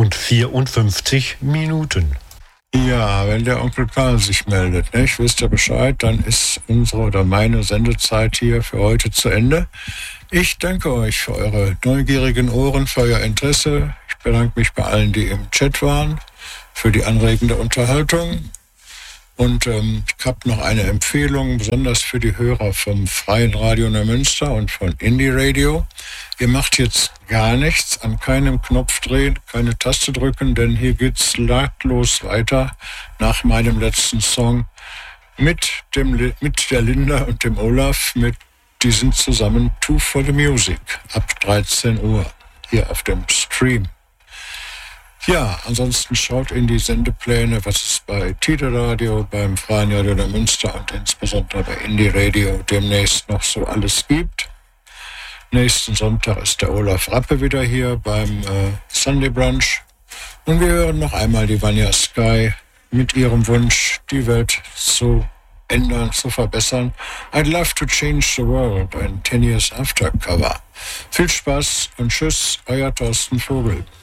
und 54 Minuten. Ja, wenn der Onkel Karl sich meldet, nicht? Wisst ihr Bescheid, dann ist unsere oder meine Sendezeit hier für heute zu Ende. Ich danke euch für eure neugierigen Ohren, für euer Interesse. Ich bedanke mich bei allen, die im Chat waren, für die anregende Unterhaltung. Und ich habe noch eine Empfehlung, besonders für die Hörer vom Freien Radio Neumünster und von Indie Radio. Ihr macht jetzt gar nichts, an keinem Knopf drehen, keine Taste drücken, denn hier geht's nahtlos weiter nach meinem letzten Song mit der Linda und dem Olaf. Die sind zusammen Two for the Music ab 13 Uhr hier auf dem Stream. Ja, ansonsten schaut in die Sendepläne, was es bei Tide Radio, beim Freien Radio der Münster und insbesondere bei Indie Radio demnächst noch so alles gibt. Nächsten Sonntag ist der Olaf Rappe wieder hier beim Sunday Brunch. Und wir hören noch einmal die Vanya Sky mit ihrem Wunsch, die Welt zu ändern, zu verbessern. I'd love to change the world, ein 10 Years After Cover. Viel Spaß und tschüss, euer Thorsten Vogel.